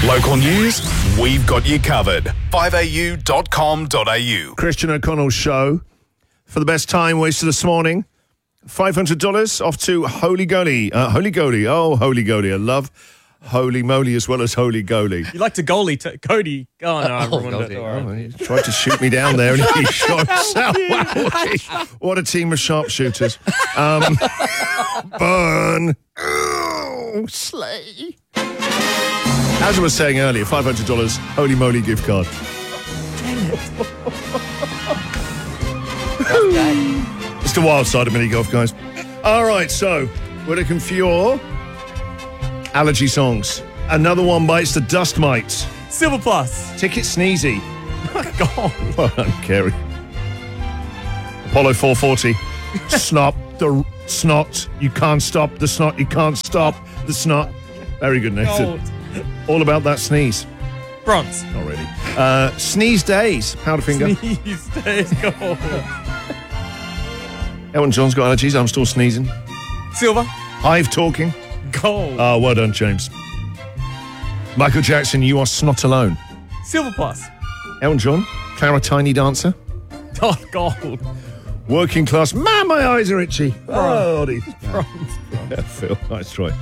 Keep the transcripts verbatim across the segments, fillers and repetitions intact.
Local news, we've got you covered. five a u dot com dot a u. Christian O'Connell's show for the best time waster this morning. five hundred dollars off to Holy Goalie. Uh, Holy Goalie. Oh, Holy Goalie. I love Holy Moly as well as Holy Goalie. You like to goalie, t- Cody. Oh, no, I Oh, ruined it. goalie. All right. Oh, he tried to shoot me down there and he shot himself. Wow, what a team of sharpshooters. Um, burn. Oh, slay. As I was saying earlier, five hundred dollars Holy Moly gift card. It's the wild side of mini golf, guys. All right, so we're looking for your allergy songs. Another one bites the dust mites. Silver Plus. Ticket Sneezy. God. Well done, Kerry. Apollo four forty. Snot, the snot, you can't stop. The snot, you can't stop. The snot. Very good, Nathan. Gold. All about that sneeze. Bronze. Not really. Uh, sneeze days. Powderfinger. Sneeze days. Gold. Elton John's got allergies. I'm still sneezing. Silver. Hive talking. Gold. Oh, well done, James. Michael Jackson, you are snot alone. Silver Plus. Elton John, Clara Tiny Dancer. Oh, gold. Working class. Man, my eyes are itchy. Oh, these. Bronze. Yeah, Phil, nice try.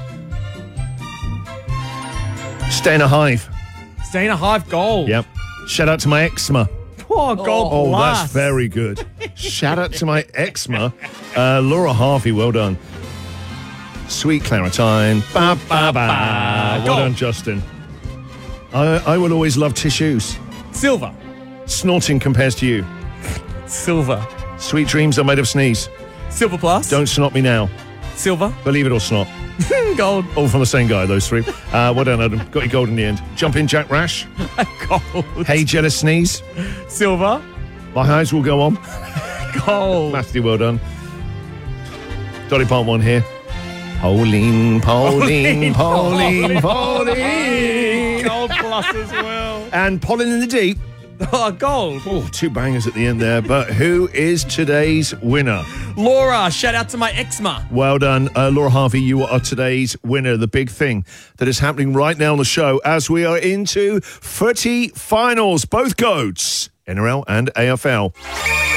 Stay in a hive. Stay in a hive. Gold. Yep. Shout out to my eczema. Oh, gold. Oh, plus. that's very good. Shout out to my eczema. Uh, Laura Harvey, well done. Sweet Claritine. Ba, ba, ba. Well Gold. done, Justin. I, I will always love tissues. Silver. Snorting compares to you. Silver. Sweet dreams are made of sneeze. Silver Plus. Don't snot me now. Silver. Believe it or snot. Gold. All from the same guy, those three. Uh, well done, Adam. Got your gold in the end. Jump in, Jack Rash. Gold. Hey, jealous sneeze. Silver. My eyes will go on. Gold. Matthew, well done. Dolly Part one here. Pauline, Pauline, Pauline, Pauline. Gold plus as well. And Pollen in the Deep. Oh, gold. Oh, two bangers at the end there. But who is today's winner? Laura, shout out to my eczema. Well done. Uh, Laura Harvey, you are today's winner. The big thing that is happening right now on the show as we are into footy finals. Both goats, N R L and A F L.